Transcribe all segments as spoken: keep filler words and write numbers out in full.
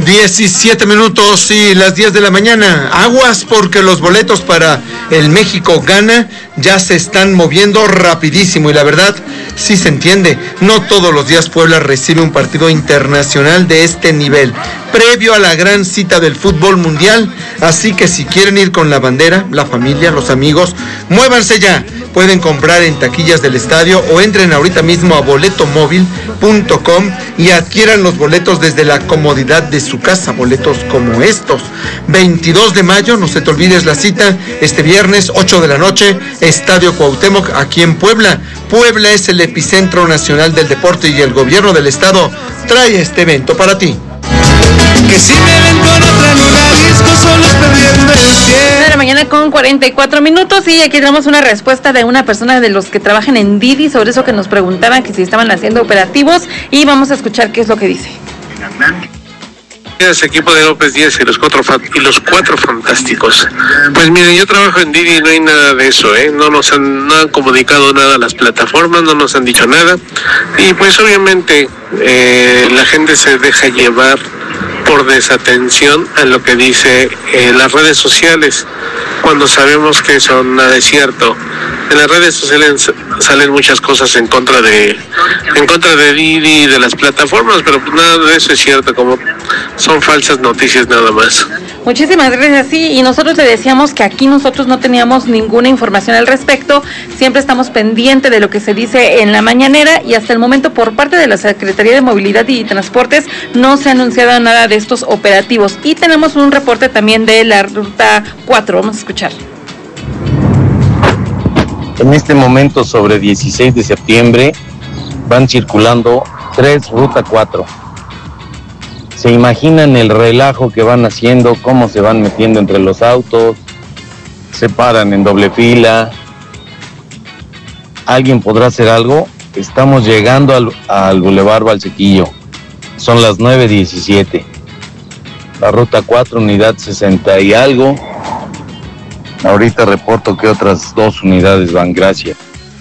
diecisiete minutos y las diez de la mañana. Aguas porque los boletos para el México-Ghana ya se están moviendo rapidísimo y la verdad sí se entiende. No todos los días Puebla recibe un partido internacional de este nivel, previo a la gran cita del fútbol mundial. Así que si quieren ir con la bandera, la familia, los amigos, muévanse ya. Pueden comprar en taquillas del estadio o entren ahorita mismo a boleto móvil punto com y adquieran los boletos desde la comodidad de su casa. Boletos como estos. veintidós de mayo, no se te olvides la cita, este viernes, ocho de la noche, Estadio Cuauhtémoc, aquí en Puebla. Puebla es el epicentro nacional del deporte y el gobierno del estado trae este evento para ti. Que si me ven con otra en una disco solo es perdiendo el tiempo. De la mañana con cuarenta y cuatro minutos y aquí tenemos una respuesta de una persona de los que trabajan en Didi sobre eso que nos preguntaban que si estaban haciendo operativos y vamos a escuchar qué es lo que dice. Equipo de López Díaz y los cuatro y los cuatro fantásticos. Pues miren, yo trabajo en Didi y no hay nada de eso, ¿eh? No nos han, no han comunicado nada a las plataformas, no nos han dicho nada y pues obviamente eh, la gente se deja llevar por desatención a lo que dice eh, las redes sociales, cuando sabemos que eso nada es cierto. En las redes sociales salen muchas cosas en contra de en contra de Didi y de las plataformas, pero pues nada de eso es cierto, como son falsas noticias nada más. Muchísimas gracias, sí, y nosotros le decíamos que aquí nosotros no teníamos ninguna información al respecto, siempre estamos pendientes de lo que se dice en la mañanera y hasta el momento por parte de la Secretaría de Movilidad y Transportes no se ha anunciado nada de estos operativos y tenemos un reporte también de la ruta cuatro, vamos a escuchar. En este momento, sobre dieciséis de septiembre, van circulando tres ruta cuatro. ¿Se imaginan el relajo que van haciendo, cómo se van metiendo entre los autos? Se paran en doble fila. ¿Alguien podrá hacer algo? Estamos llegando al, al Boulevard Valsequillo. Son las nueve diecisiete. La ruta cuatro, unidad sesenta y algo. Ahorita reporto que otras dos unidades van, gracias.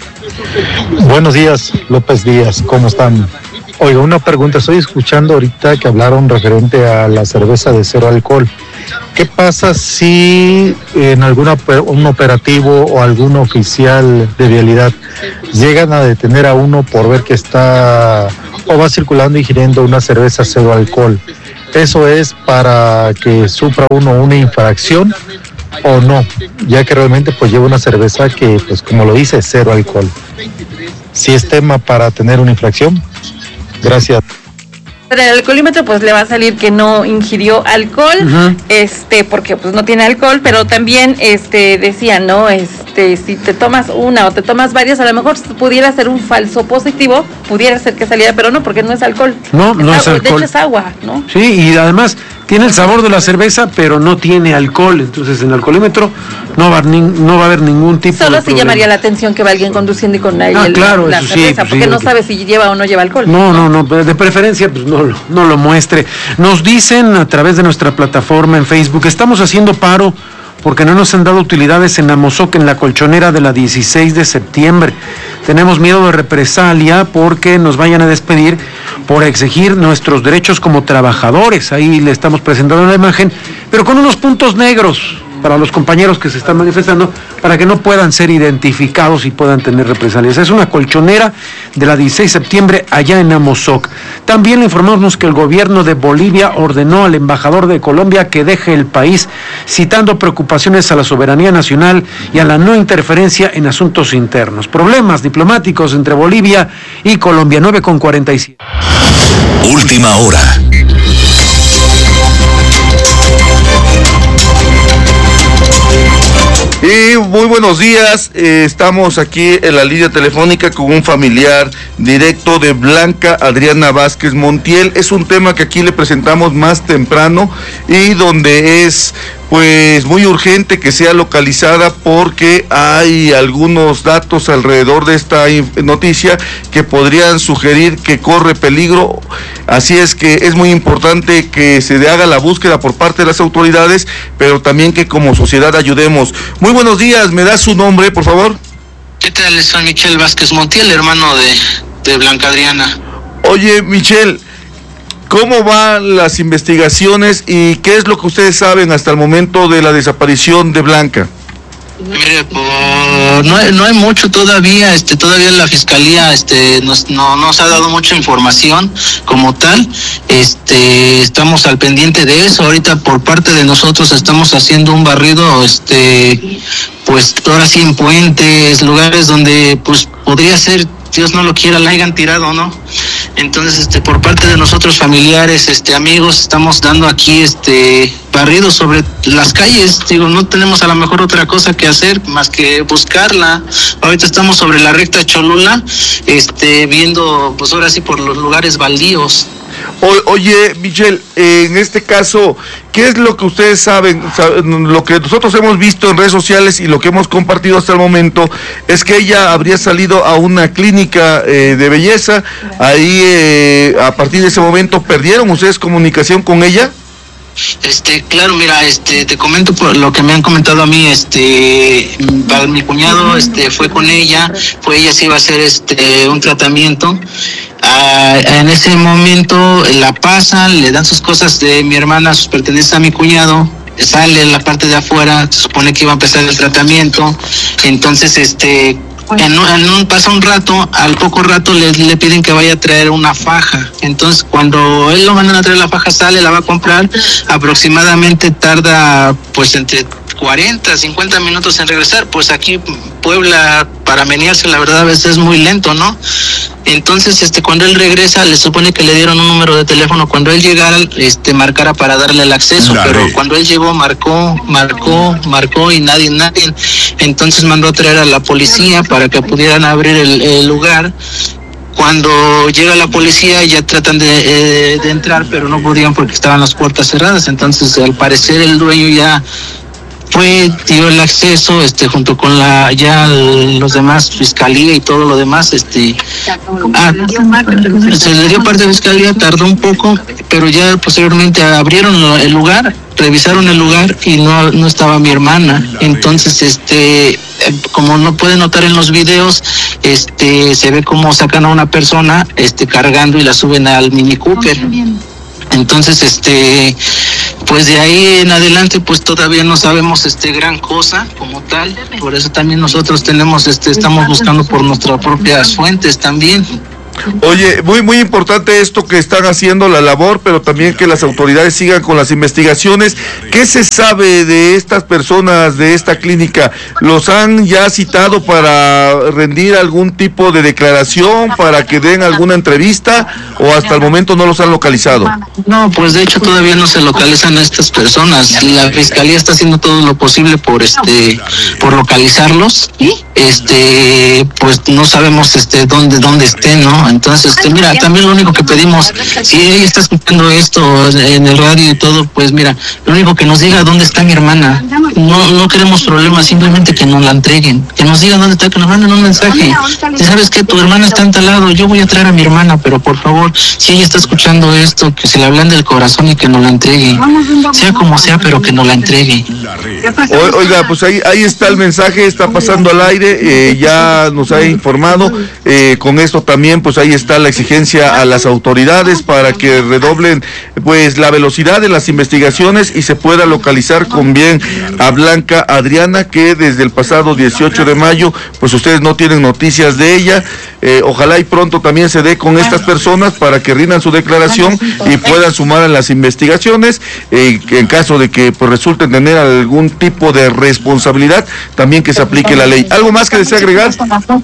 Buenos días, López Díaz, ¿cómo están? Oiga, una pregunta, estoy escuchando ahorita que hablaron referente a la cerveza de cero alcohol. ¿Qué pasa si en algún un operativo o algún oficial de vialidad llegan a detener a uno por ver que está o va circulando ingiriendo una cerveza cero alcohol? ¿Eso es para que sufra uno una infracción o no? Ya que realmente pues lleva una cerveza que, pues como lo dice, cero alcohol. ¿Sí es tema para tener una infracción? Gracias. Pero el alcoholímetro pues le va a salir que no ingirió alcohol, uh-huh. este, porque pues no tiene alcohol, pero también este decía, ¿no? Este, si te tomas una o te tomas varias, a lo mejor pudiera ser un falso positivo, pudiera ser que saliera, pero no, porque no es alcohol. No, no es, es alcohol. De hecho es agua, ¿no? Sí, y además tiene el sabor de la cerveza, pero no tiene alcohol, entonces en el alcoholímetro no va, ni, no va a haber ningún tipo Solo de si problema. llamaría la atención que va alguien conduciendo y con ahí ah, el, claro, la eso cerveza, sí, pues porque sí, no okay. sabe si lleva o no lleva alcohol. No, no, no, de preferencia pues no, no lo muestre. Nos dicen a través de nuestra plataforma en Facebook, estamos haciendo paro porque no nos han dado utilidades en Amozoc, en la colchonera de la dieciséis de septiembre. Tenemos miedo de represalia porque nos vayan a despedir por exigir nuestros derechos como trabajadores. Ahí le estamos presentando la imagen, pero con unos puntos negros para los compañeros que se están manifestando, para que no puedan ser identificados y puedan tener represalias. Es una colchonera de la dieciséis de septiembre allá en Amozoc. También le informamos que el gobierno de Bolivia ordenó al embajador de Colombia que deje el país, citando preocupaciones a la soberanía nacional y a la no interferencia en asuntos internos. Problemas diplomáticos entre Bolivia y Colombia. nueve con cuarenta y siete. Última hora. Y muy buenos días, eh, estamos aquí en la línea telefónica con un familiar directo de Blanca Adriana Vázquez Montiel. Es un tema que aquí le presentamos más temprano y donde es pues muy urgente que sea localizada porque hay algunos datos alrededor de esta noticia que podrían sugerir que corre peligro. Así es que es muy importante que se haga la búsqueda por parte de las autoridades, pero también que como sociedad ayudemos. Muy buenos días, ¿me da su nombre, por favor? ¿Qué tal? Es Juan Michel Vázquez Montiel, hermano de, de Blanca Adriana. Oye, Michel, ¿Cómo van las investigaciones y qué es lo que ustedes saben hasta el momento de la desaparición de Blanca? Mire, pues, no, hay, no hay mucho todavía, este, todavía la fiscalía, este, nos, no nos ha dado mucha información como tal, este, estamos al pendiente de eso. Ahorita por parte de nosotros estamos haciendo un barrido, este, pues ahora sí en puentes, lugares donde, pues, podría ser, Dios no lo quiera, la hayan tirado, ¿no? Entonces, este, por parte de nosotros familiares, este, amigos, estamos dando aquí, este, barridos sobre las calles. Digo, no tenemos a lo mejor otra cosa que hacer más que buscarla. Ahorita estamos sobre la recta Cholula, este, viendo, pues ahora sí por los lugares baldíos. O, oye, Michelle, eh, en este caso, ¿qué es lo que ustedes saben? Saben? Lo que nosotros hemos visto en redes sociales y lo que hemos compartido hasta el momento es que ella habría salido a una clínica eh, de belleza. Ahí, eh, a partir de ese momento, ¿perdieron ustedes comunicación con ella? Este, claro, mira, este, te comento por lo que me han comentado a mí, este, mi cuñado, este, fue con ella, fue ella se iba a hacer, este, un tratamiento. Ah, en ese momento la pasan, le dan sus cosas de mi hermana, sus pertenencias a mi cuñado, sale en la parte de afuera, se supone que iba a empezar el tratamiento, entonces, este, En un, en un, pasa un rato, al poco rato le, le piden que vaya a traer una faja. Entonces, cuando él lo mandan a traer la faja, sale, la va a comprar, aproximadamente tarda pues entre cuarenta, cincuenta minutos en regresar. Pues aquí Puebla, para menearse, la verdad a veces es muy lento, ¿no? Entonces, este, cuando él regresa, le supone que le dieron un número de teléfono. Cuando él llegara, este, marcara para darle el acceso, Dale. Pero cuando él llegó, marcó, marcó, marcó y nadie, nadie. Entonces mandó a traer a la policía para que pudieran abrir el, el lugar. Cuando llega la policía ya tratan de, eh, de entrar, pero no podían porque estaban las puertas cerradas. Entonces, al parecer, el dueño ya fue, dio el acceso, este, junto con la, ya los demás, fiscalía y todo lo demás, este, ah, se le dio parte de fiscalía, tardó un poco, pero ya posteriormente abrieron el lugar, revisaron el lugar y no, no estaba mi hermana. Entonces, este, como no puede notar en los videos, este, se ve como sacan a una persona, este, cargando y la suben al Mini Cooper. Entonces, este, pues de ahí en adelante, pues todavía no sabemos, este, gran cosa como tal. Por eso también nosotros tenemos, este, estamos buscando por nuestras propias fuentes también. Oye, muy muy importante esto que están haciendo la labor, pero también que las autoridades sigan con las investigaciones. ¿Qué se sabe de estas personas de esta clínica? ¿Los han ya citado para rendir algún tipo de declaración, para que den alguna entrevista, o hasta el momento no los han localizado? No, pues de hecho todavía no se localizan a estas personas. La fiscalía está haciendo todo lo posible por este por localizarlos. Este, pues no sabemos este dónde dónde estén, ¿no? Entonces, este, mira, también lo único que pedimos, si ella está escuchando esto en el radio y todo, pues mira, lo único que nos diga dónde está mi hermana. No no queremos problemas, simplemente que nos la entreguen, que nos digan dónde está, que nos manden un mensaje. Si sabes que tu hermana está en tal lado, yo voy a traer a mi hermana, pero por favor, si ella está escuchando esto, que se le hablan del corazón y que nos la entregue, sea como sea, pero que nos la entregue. O, oiga, pues ahí ahí está el mensaje, está pasando al aire, eh, ya nos ha informado, eh, con esto también, pues ahí está la exigencia a las autoridades para que redoblen pues la velocidad de las investigaciones y se pueda localizar con bien a Blanca Adriana, que desde el pasado dieciocho de mayo pues ustedes no tienen noticias de ella. Eh, ojalá y pronto también se dé con estas personas para que rindan su declaración y puedan sumar a las investigaciones, eh, en caso de que pues resulten tener algún tipo de responsabilidad, también que se aplique la ley. ¿Algo más que desea agregar?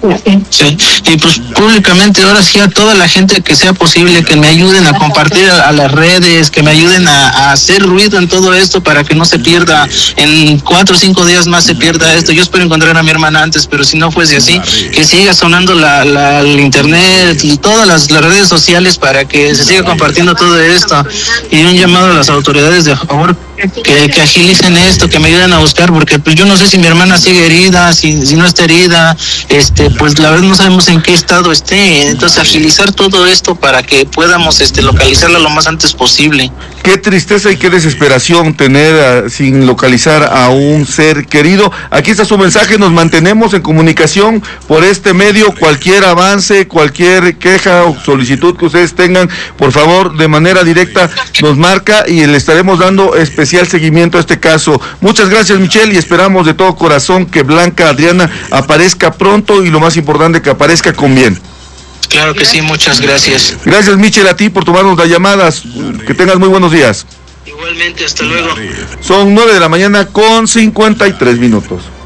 Sí, y pues públicamente ahora sí a toda la gente que sea posible, que me ayuden a compartir a, a las redes, que me ayuden a, a hacer ruido en todo esto para que no se pierda, en cuatro o cinco días más se pierda esto. Yo espero encontrar a mi hermana antes, pero si no fuese así, que siga sonando la, la el internet y todas las, las redes sociales para que se siga compartiendo todo esto, y un llamado a las autoridades de favor que, que agilicen esto, que me ayuden a buscar, porque pues yo no sé si mi hermana sigue herida, si, si no está herida, este, pues la verdad no sabemos en qué estado esté. Entonces entonces agilizar todo esto para que podamos este, localizarla lo más antes posible. Qué tristeza y qué desesperación tener uh, sin localizar a un ser querido. Aquí está su mensaje, nos mantenemos en comunicación por este medio. Cualquier avance, cualquier queja o solicitud que ustedes tengan, por favor, de manera directa nos marca y le estaremos dando especial seguimiento a este caso. Muchas gracias, Michelle, y esperamos de todo corazón que Blanca Adriana aparezca pronto y lo más importante, que aparezca con bien. Claro que sí, muchas gracias. Gracias, Michelle, a ti por tomarnos las llamadas. Que tengas muy buenos días. Igualmente, hasta luego. Son nueve de la mañana con cincuenta y tres minutos.